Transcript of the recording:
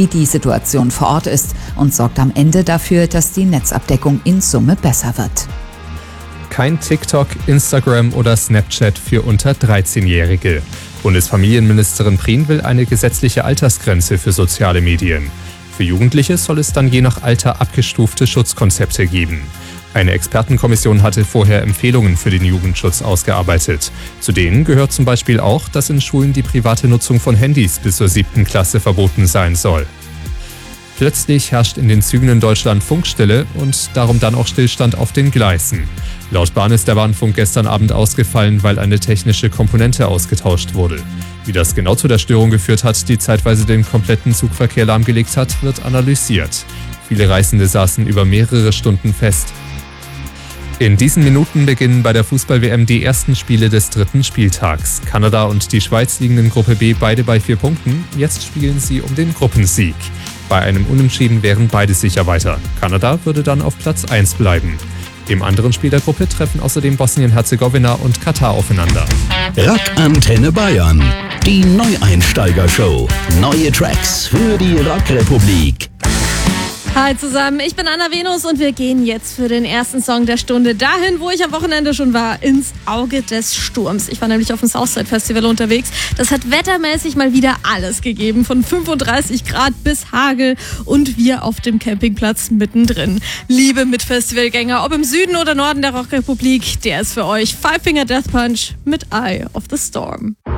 wie die Situation vor Ort ist und sorgt am Ende dafür, dass die Netzabdeckung in Summe besser wird. Kein TikTok, Instagram oder Snapchat für unter 13-Jährige. Bundesfamilienministerin Prien will eine gesetzliche Altersgrenze für soziale Medien. Für Jugendliche soll es dann je nach Alter abgestufte Schutzkonzepte geben. Eine Expertenkommission hatte vorher Empfehlungen für den Jugendschutz ausgearbeitet. Zu denen gehört zum Beispiel auch, dass in Schulen die private Nutzung von Handys bis zur 7. Klasse verboten sein soll. Plötzlich herrscht in den Zügen in Deutschland Funkstille und darum dann auch Stillstand auf den Gleisen. Laut Bahn ist der Bahnfunk gestern Abend ausgefallen, weil eine technische Komponente ausgetauscht wurde. Wie das genau zu der Störung geführt hat, die zeitweise den kompletten Zugverkehr lahmgelegt hat, wird analysiert. Viele Reisende saßen über mehrere Stunden fest. In diesen Minuten beginnen bei der Fußball-WM die ersten Spiele des 3. Spieltags. Kanada und die Schweiz liegen in Gruppe B beide bei 4 Punkten. Jetzt spielen sie um den Gruppensieg. Bei einem Unentschieden wären beide sicher weiter. Kanada würde dann auf Platz 1 bleiben. Im anderen Spiel der Gruppe treffen außerdem Bosnien-Herzegowina und Katar aufeinander. Rock Antenne Bayern, die Neueinsteiger-Show. Neue Tracks für die Rockrepublik. Hi zusammen, ich bin Anna Venus und wir gehen jetzt für den ersten Song der Stunde dahin, wo ich am Wochenende schon war, ins Auge des Sturms. Ich war nämlich auf dem Southside Festival unterwegs. Das hat wettermäßig mal wieder alles gegeben, von 35 Grad bis Hagel und wir auf dem Campingplatz mittendrin. Liebe Mitfestivalgänger, ob im Süden oder Norden der Rockrepublik, der ist für euch Five Finger Death Punch mit Eye of the Storm.